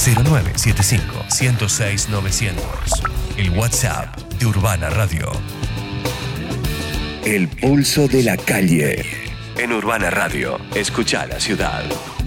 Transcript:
0975-106-900. El WhatsApp de Urbana Radio. El pulso de la calle. En Urbana Radio, escucha la ciudad.